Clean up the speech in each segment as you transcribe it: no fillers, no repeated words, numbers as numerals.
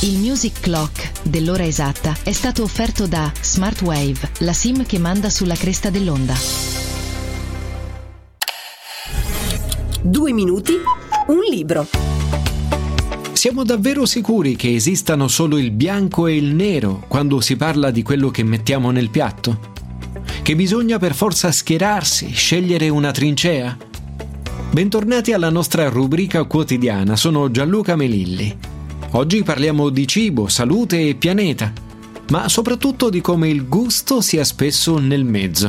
Il Music Clock dell'ora esatta è stato offerto da Smartwave, la SIM che manda sulla cresta dell'onda. 2 minuti, un libro. Siamo davvero sicuri che esistano solo il bianco e il nero quando si parla di quello che mettiamo nel piatto? Che bisogna per forza schierarsi, scegliere una trincea? Bentornati alla nostra rubrica quotidiana, sono Gianluca Melilli. Oggi parliamo di cibo, salute e pianeta, ma soprattutto di come il gusto sia spesso nel mezzo.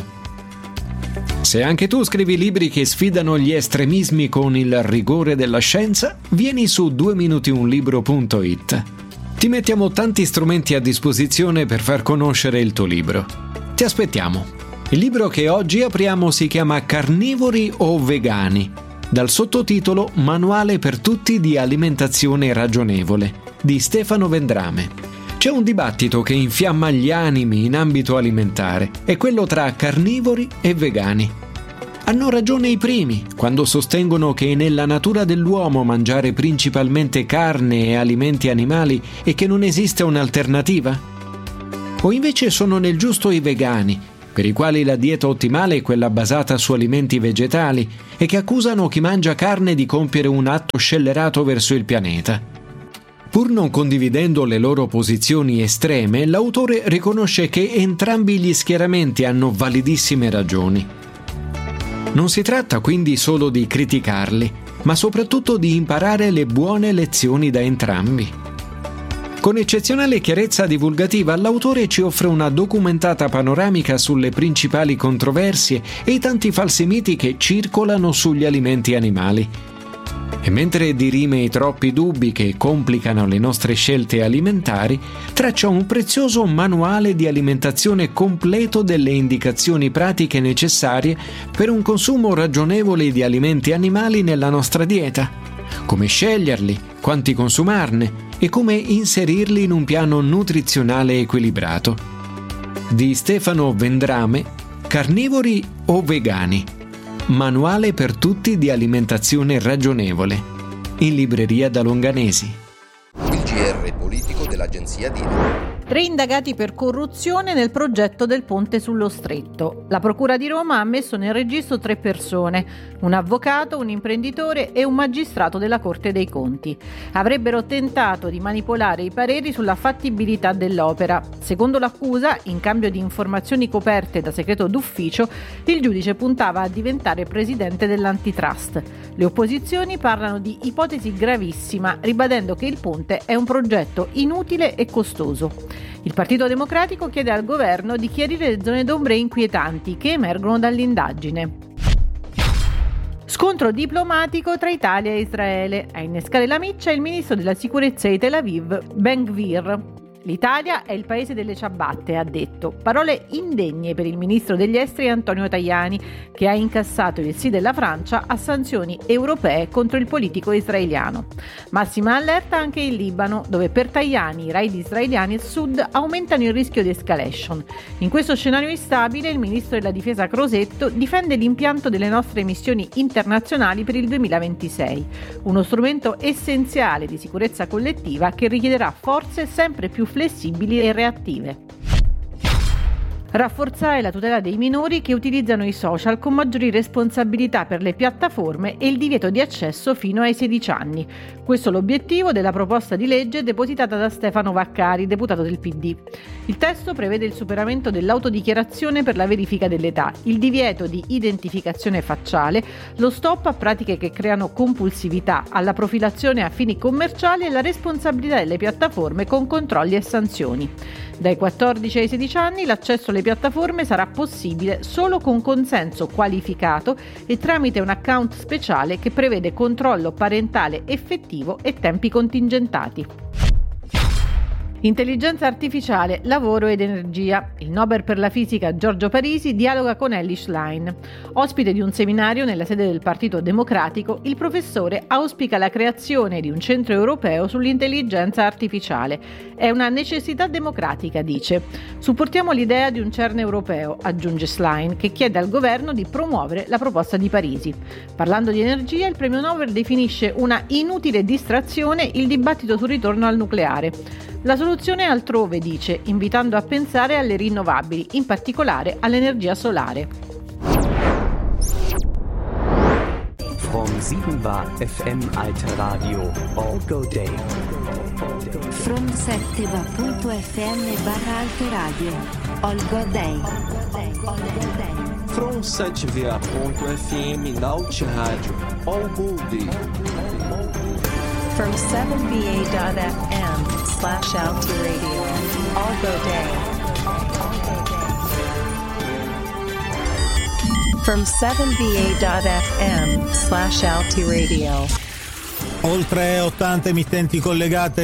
Se anche tu scrivi libri che sfidano gli estremismi con il rigore della scienza, vieni su 2minutiunlibro.it. Ti mettiamo tanti strumenti a disposizione per far conoscere il tuo libro. Ti aspettiamo. Il libro che oggi apriamo si chiama Carnivori o vegani, dal sottotitolo Manuale per tutti di alimentazione ragionevole, di Stefano Vendrame. C'è un dibattito che infiamma gli animi in ambito alimentare, è quello tra carnivori e vegani. Hanno ragione i primi quando sostengono che è nella natura dell'uomo mangiare principalmente carne e alimenti animali e che non esiste un'alternativa? O invece sono nel giusto i vegani, per i quali la dieta ottimale è quella basata su alimenti vegetali e che accusano chi mangia carne di compiere un atto scellerato verso il pianeta. Pur non condividendo le loro posizioni estreme, l'autore riconosce che entrambi gli schieramenti hanno validissime ragioni. Non si tratta quindi solo di criticarli, ma soprattutto di imparare le buone lezioni da entrambi. Con eccezionale chiarezza divulgativa, l'autore ci offre una documentata panoramica sulle principali controversie e i tanti falsi miti che circolano sugli alimenti animali. E mentre dirime i troppi dubbi che complicano le nostre scelte alimentari, traccia un prezioso manuale di alimentazione completo delle indicazioni pratiche necessarie per un consumo ragionevole di alimenti animali nella nostra dieta. Come sceglierli, quanti consumarne e come inserirli in un piano nutrizionale equilibrato. Di Stefano Vendrame, Carnivori o vegani? Manuale per tutti di alimentazione ragionevole. In libreria da Longanesi. Il GR politico dell'agenzia DINA. 3 indagati per corruzione nel progetto del ponte sullo Stretto. La Procura di Roma ha messo nel registro 3 persone, un avvocato, un imprenditore e un magistrato della Corte dei Conti. Avrebbero tentato di manipolare i pareri sulla fattibilità dell'opera. Secondo l'accusa, in cambio di informazioni coperte da segreto d'ufficio, il giudice puntava a diventare presidente dell'antitrust. Le opposizioni parlano di ipotesi gravissima, ribadendo che il ponte è un progetto inutile e costoso. Il Partito Democratico chiede al governo di chiarire le zone d'ombra inquietanti che emergono dall'indagine. Scontro diplomatico tra Italia e Israele. A innescare la miccia il ministro della sicurezza di Tel Aviv, Ben Gvir. L'Italia è il paese delle ciabatte, ha detto. Parole indegne per il ministro degli esteri Antonio Tajani, che ha incassato il sì della Francia a sanzioni europee contro il politico israeliano. Massima allerta anche in Libano, dove per Tajani i raid israeliani al sud aumentano il rischio di escalation. In questo scenario instabile, il ministro della difesa Crosetto difende l'impianto delle nostre missioni internazionali per il 2026, uno strumento essenziale di sicurezza collettiva che richiederà forze sempre più flessibili e reattive. Rafforzare la tutela dei minori che utilizzano i social con maggiori responsabilità per le piattaforme e il divieto di accesso fino ai 16 anni. Questo è l'obiettivo della proposta di legge depositata da Stefano Vaccari, deputato del PD. Il testo prevede il superamento dell'autodichiarazione per la verifica dell'età, il divieto di identificazione facciale, lo stop a pratiche che creano compulsività, alla profilazione a fini commerciali e la responsabilità delle piattaforme con controlli e sanzioni. Dai 14 ai 16 anni l'accesso alle piattaforme sarà possibile solo con consenso qualificato e tramite un account speciale che prevede controllo parentale effettivo e tempi contingentati. Intelligenza artificiale, lavoro ed energia. Il Nobel per la fisica Giorgio Parisi dialoga con Elly Schlein. Ospite di un seminario nella sede del Partito Democratico, il professore auspica la creazione di un centro europeo sull'intelligenza artificiale. È una necessità democratica, dice. Supportiamo l'idea di un CERN europeo, aggiunge Schlein, che chiede al governo di promuovere la proposta di Parisi. Parlando di energia, il premio Nobel definisce una inutile distrazione il dibattito sul ritorno al nucleare. La soluzione è altrove, dice, invitando a pensare alle rinnovabili, in particolare all'energia solare. From 7 bar FM Alte Radio, all go day. From 7va.fm barra Alte Radio, all go day. From 7va.fm Alte Radio, all go day. From 7va.fm/Alte Radio, all go day. From 7va.fm/Alte Radio. Oltre 80 emittenti collegate